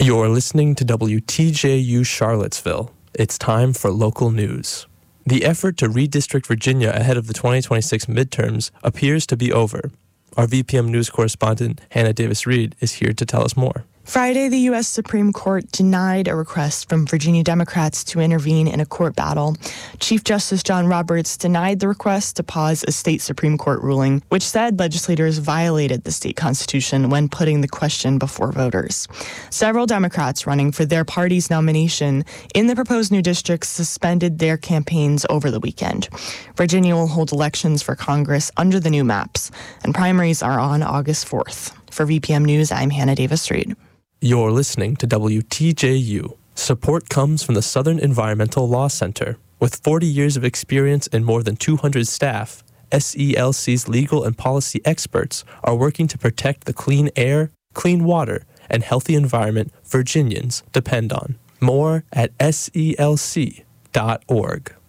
You're listening to WTJU Charlottesville. It's time for local news. The effort to redistrict Virginia ahead of the 2026 midterms appears to be over. Our VPM News correspondent, Hannah Davis-Reed, is here to tell us more. Friday, the U.S. Supreme Court denied a request from Virginia Democrats to intervene in a court battle. Chief Justice John Roberts denied the request to pause a state Supreme Court ruling, which said legislators violated the state constitution when putting the question before voters. Several Democrats running for their party's nomination in the proposed new districts suspended their campaigns over the weekend. Virginia will hold elections for Congress under the new maps, and primaries are on August 4th. For VPM News, I'm Hannah Davis-Reed. You're listening to WTJU. Support comes from the Southern Environmental Law Center. With 40 years of experience and more than 200 staff, SELC's legal and policy experts are working to protect the clean air, clean water, and healthy environment Virginians depend on. More at selc.org.